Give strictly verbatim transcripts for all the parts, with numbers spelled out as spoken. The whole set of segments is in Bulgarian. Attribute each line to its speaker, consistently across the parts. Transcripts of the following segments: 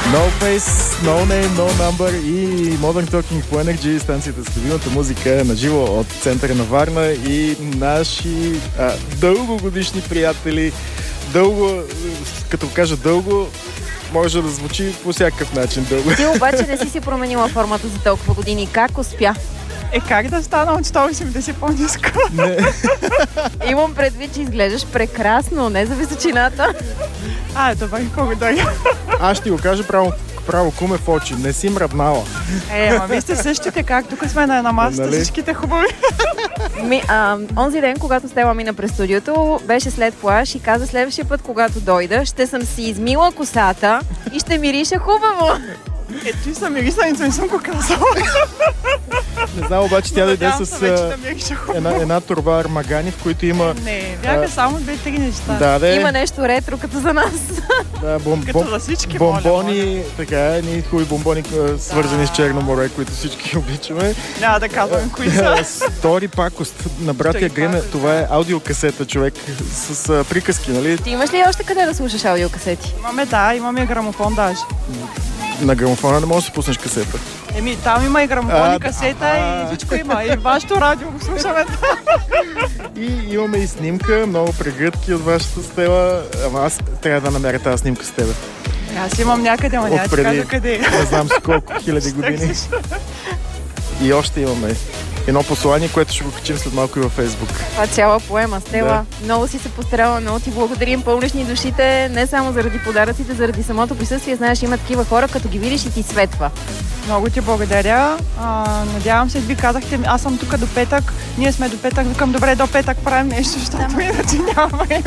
Speaker 1: No Face, No Name, No Number и Modern Talking по Energy, станцията с любимата музика на живо от центъра на Варна и наши а, дългогодишни приятели. Дълго, като кажа дълго, може да звучи по всякакъв начин дълго.
Speaker 2: Ти обаче не си си променила формата за толкова години. Как успя?
Speaker 3: Е, как да стана от сто и осемдесет по-ниско?
Speaker 1: Не.
Speaker 2: Имам предвид, че изглеждаш прекрасно, не за височината.
Speaker 3: А, добре, благодаря.
Speaker 1: Аз ще го кажа право, право куме в очи. Не си мръднала.
Speaker 3: Е, ама вие сте същите, как тук сме на една масата,
Speaker 1: Нали?
Speaker 3: всичките хубави.
Speaker 2: Ми, а, онзи ден, когато Стела мина през студиото, беше след плаж и каза: следващия път, когато дойда, ще съм си измила косата и ще мириша хубаво.
Speaker 3: Е, ти съм мирисаница, не съм го казала.
Speaker 1: Не знам, обаче тя дойде
Speaker 3: Надявам
Speaker 1: с
Speaker 3: се вече
Speaker 1: а,
Speaker 3: да мириша хубаво.
Speaker 1: една, една турба армагани, в които има...
Speaker 3: Не, бяха само две-три неща.
Speaker 1: Да, де,
Speaker 2: Има нещо ретро като за нас.
Speaker 1: да, бом,
Speaker 3: Като
Speaker 1: бом,
Speaker 3: за всички,
Speaker 1: бомбони,
Speaker 3: моля, моля.
Speaker 1: така, едни хубави бомбони, а, свързани
Speaker 3: Да.
Speaker 1: с Черно море, които всички обичаме.
Speaker 3: Няма да казвам кои са.
Speaker 1: Стори пакост на братя
Speaker 3: Стори
Speaker 1: Гриме.
Speaker 3: пакост,
Speaker 1: Това
Speaker 3: да.
Speaker 1: е аудиокасета, човек, с а, приказки, нали?
Speaker 2: Ти имаш ли още къде да слушаш аудиокасети?
Speaker 3: Имаме, да, имаме грамофон даже.
Speaker 1: На грамофона не можеш да си пуснеш касета.
Speaker 3: Еми, там има и грамофон,
Speaker 1: А,
Speaker 3: и касета,
Speaker 1: а.
Speaker 3: и всичко има. И вашето радио го слушаме.
Speaker 1: И имаме и снимка, много прегръдки от вашата Стела. Ама аз трябва да намеря тази снимка с тебе.
Speaker 3: Аз имам някъде, ама няма ти
Speaker 1: Отпреди,
Speaker 3: кажа къде е.
Speaker 1: не знам с колко хиляди години. И още имаме едно послание, което ще го качим след малко и във Фейсбук.
Speaker 2: Това цяла поема, Стела. Много си се постарала, много ти благодарим. Пълниш ни душите, не само заради подаръците, заради самото присъствие. Знаеш, има такива хора, като ги видиш и ти светва.
Speaker 3: Много ти благодаря. А, надявам се, ви казахте, аз съм тук до петък. Ние сме до петък. Викам, добре, до петък правим нещо, защото иначе няма време.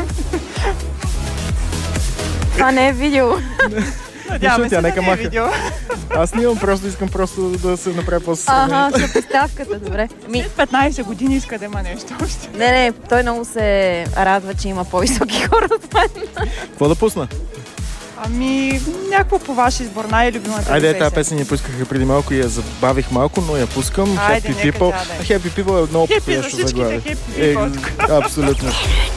Speaker 2: Това не е видео.
Speaker 3: Надяваме
Speaker 1: Нищо,
Speaker 3: се
Speaker 1: тя
Speaker 3: да
Speaker 1: нека
Speaker 3: не е
Speaker 1: маха.
Speaker 3: видео.
Speaker 1: Аз не имам, просто искам просто да се направя по-сравнение.
Speaker 2: Ага, съпоставката, добре. Ми,
Speaker 3: След петнайсет години иска да има нещо още.
Speaker 2: не, не, той много се радва, че има по-високи хора от мен.
Speaker 1: Какво да пусна?
Speaker 3: Ами, някакво по ваш избор, най-любимата
Speaker 1: Айде,
Speaker 3: ви
Speaker 1: тази песен я пускаха преди малко и я забавих малко, но я пускам.
Speaker 3: Айде,
Speaker 1: Happy
Speaker 3: нека
Speaker 1: People.
Speaker 3: тя да е.
Speaker 1: Happy People е много
Speaker 3: Хепи за
Speaker 1: подходящо
Speaker 3: всичките,
Speaker 1: заглавие.
Speaker 3: Happy
Speaker 1: Е,
Speaker 3: People.
Speaker 1: абсолютно.